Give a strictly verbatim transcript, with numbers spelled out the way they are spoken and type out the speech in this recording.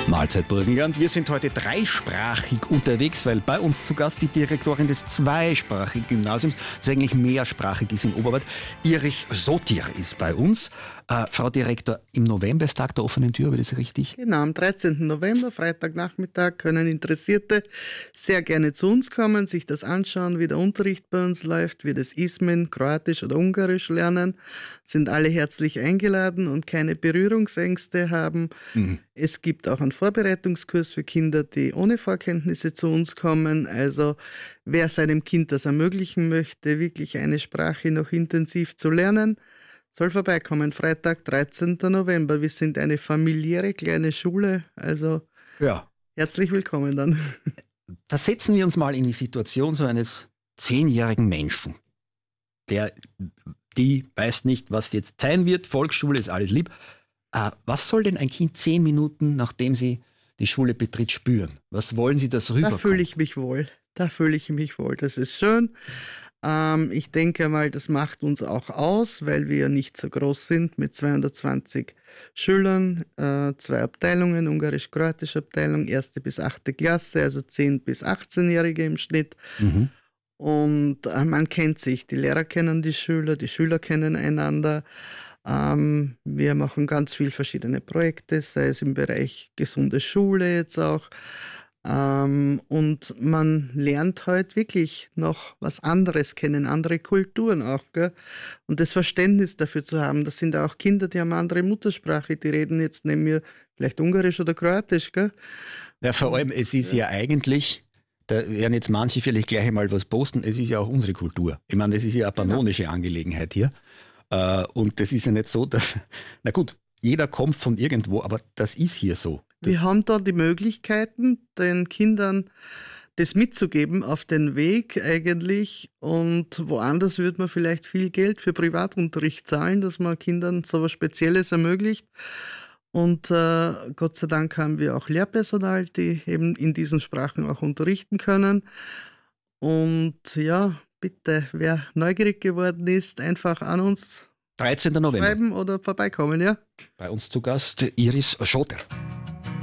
Mahlzeit Burgenland. Wir sind heute dreisprachig unterwegs, weil bei uns zu Gast die Direktorin des zweisprachigen Gymnasiums, das eigentlich mehrsprachig ist in Oberwart, Iris Sotir ist bei uns. Äh, Frau Direktor, im November ist Tag der offenen Tür, war das richtig? Genau, am dreizehnten November, Freitagnachmittag, können Interessierte sehr gerne zu uns kommen, sich das anschauen, wie der Unterricht bei uns läuft, wie das Ismen, Kroatisch oder Ungarisch lernen. Sind alle herzlich eingeladen und keine Berührungsängste haben. Mhm. Es gibt auch einen Vorbereitungskurs für Kinder, die ohne Vorkenntnisse zu uns kommen. Also wer seinem Kind das ermöglichen möchte, wirklich eine Sprache noch intensiv zu lernen, soll vorbeikommen. Freitag, dreizehnten November. Wir sind eine familiäre kleine Schule, also ja. Herzlich willkommen dann. Versetzen wir uns mal in die Situation so eines zehnjährigen Menschen, der, die weiß nicht, was jetzt sein wird, Volksschule ist alles lieb. Äh, was soll denn ein Kind zehn Minuten, nachdem sie die Schule betritt, spüren? Was wollen Sie, dass rüberkommt? Da fühle ich mich wohl. Da fühle ich mich wohl. Das ist schön. Ähm, ich denke mal, das macht uns auch aus, weil wir nicht so groß sind mit zweihundertzwanzig Schülern, äh, zwei Abteilungen, ungarisch-kroatische Abteilung, erste bis achte Klasse, also zehn bis achtzehnjährige im Schnitt. Mhm. Und äh, man kennt sich, die Lehrer kennen die Schüler, die Schüler kennen einander. Ähm, wir machen ganz viele verschiedene Projekte, sei es im Bereich gesunde Schule jetzt auch. Ähm, und man lernt halt wirklich noch was anderes kennen, andere Kulturen auch. Gell? Und das Verständnis dafür zu haben, das sind auch Kinder, die haben eine andere Muttersprache, die reden jetzt neben mir vielleicht Ungarisch oder Kroatisch. Gell? Ja, vor allem, es ist ja, ja eigentlich, da werden jetzt manche vielleicht gleich einmal was posten, es ist ja auch unsere Kultur. Ich meine, es ist ja eine pannonische genau. Angelegenheit hier. Und das ist ja nicht so, dass, na gut, jeder kommt von irgendwo, aber das ist hier so. Wir haben da die Möglichkeiten, den Kindern das mitzugeben auf den Weg eigentlich. Und woanders würde man vielleicht viel Geld für Privatunterricht zahlen, dass man Kindern so etwas Spezielles ermöglicht. Und äh, Gott sei Dank haben wir auch Lehrpersonal, die eben in diesen Sprachen auch unterrichten können. Und ja, bitte, wer neugierig geworden ist, einfach an uns dreizehnten November schreiben oder vorbeikommen, ja. Bei uns zu Gast Iris Sotir.